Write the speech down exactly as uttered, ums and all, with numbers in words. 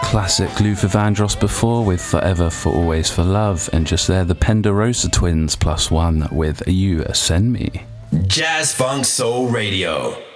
classic Luther Vandross before with Forever for Always for Love, and just there the Penderosa Twins plus one with You Send Me. Jazz Funk Soul Radio.